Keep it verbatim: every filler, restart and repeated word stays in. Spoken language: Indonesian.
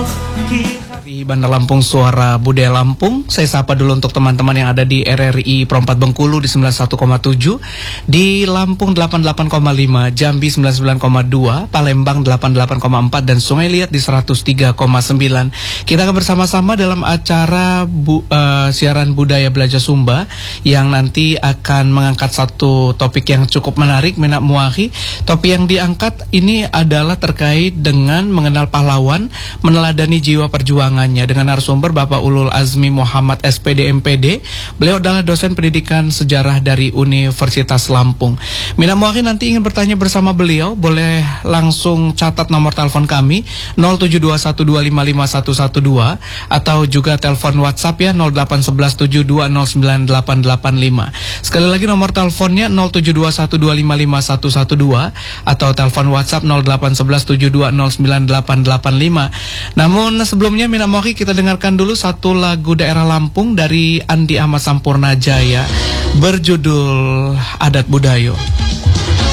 Di Bandar Lampung Suara Budaya Lampung. Saya sapa dulu untuk teman-teman yang ada di R R I Perempat Bengkulu di sembilan puluh satu koma tujuh, di Lampung delapan puluh delapan koma lima, Jambi sembilan puluh sembilan koma dua, Palembang delapan puluh delapan koma empat, dan Sungai Liat di seratus tiga koma sembilan. Kita akan bersama-sama dalam acara bu, uh, siaran budaya belajar Sumba yang nanti akan mengangkat satu topik yang cukup menarik, Menak Muahi. Topik yang diangkat ini adalah terkait dengan mengenal pahlawan, meneladani jiwa perjuangan dengan narasumber Bapak Ulul Azmi Muhammad S P D M P D. Beliau adalah dosen pendidikan sejarah dari Universitas Lampung. Mina Muahi nanti ingin bertanya bersama beliau, boleh langsung catat nomor telepon kami nol tujuh dua satu dua lima lima satu satu dua atau juga telepon WhatsApp ya nol delapan satu satu tujuh dua nol sembilan delapan delapan lima. Sekali lagi nomor teleponnya nol tujuh dua satu dua lima lima satu satu dua atau telepon WhatsApp nol delapan satu satu tujuh dua nol sembilan delapan delapan lima. Namun sebelumnya Mina Muahi, kita dengarkan dulu satu lagu daerah Lampung dari Andi Ahmad Sampurna Jaya berjudul Adat Budayo.